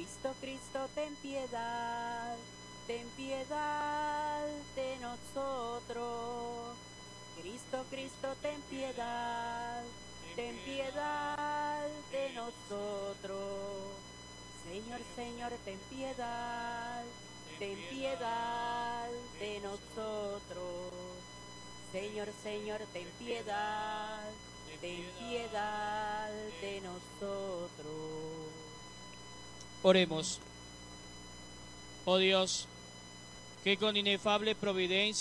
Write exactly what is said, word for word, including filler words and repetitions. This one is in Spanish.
Cristo, Cristo, ten piedad, ten piedad de nosotros. Cristo, Cristo, ten piedad, ten piedad de nosotros. Señor, Señor, ten piedad, ten piedad de nosotros. Señor, Señor, ten piedad, ten piedad de nosotros. Oremos. Oh Dios, que con inefable providencia